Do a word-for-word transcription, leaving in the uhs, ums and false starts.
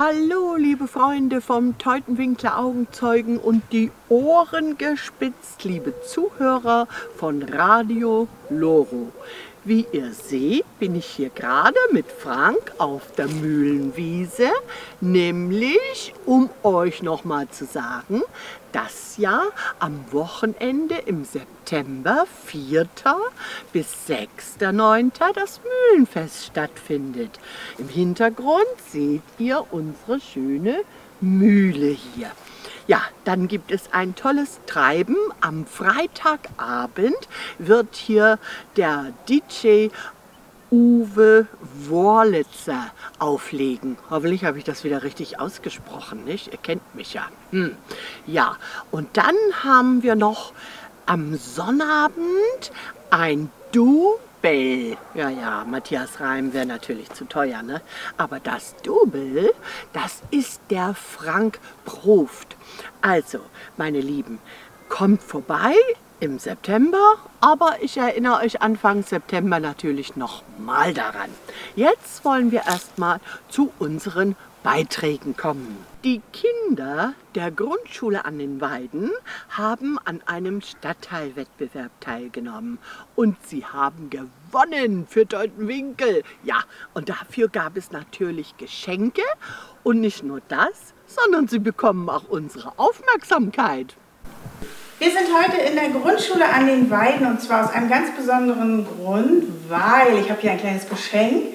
Hallo, liebe Freunde vom Teutenwinkler Augenzeugen und die Ohren gespitzt, liebe Zuhörer von Radio Loro. Wie ihr seht, bin ich hier gerade mit Frank auf der Mühlenwiese, nämlich um euch noch mal zu sagen, dass ja am Wochenende im September, vierten bis sechsten neunten das Mühlenfest stattfindet. Im Hintergrund seht ihr unsere schöne Mühle hier. Ja, dann gibt es ein tolles Treiben. Am Freitagabend wird hier der D J Uwe Wurlitzer auflegen. Hoffentlich habe ich das wieder richtig ausgesprochen, nicht? Ihr kennt mich ja. Hm. Ja, und dann haben wir noch am Sonnabend ein Double. Ja, ja, Matthias Reim wäre natürlich zu teuer, ne? Aber das Double, das ist der Frank Proft. Also, meine Lieben, kommt vorbei im September, aber ich erinnere euch Anfang September natürlich noch mal daran. Jetzt wollen wir erstmal zu unseren Beiträgen kommen. Die Kinder der Grundschule an den Weiden haben an einem Stadtteilwettbewerb teilgenommen und sie haben gewonnen für Teutenwinkel. Ja, und dafür gab es natürlich Geschenke und nicht nur das, sondern sie bekommen auch unsere Aufmerksamkeit. Wir sind heute in der Grundschule an den Weiden und zwar aus einem ganz besonderen Grund, weil ich habe hier ein kleines Geschenk.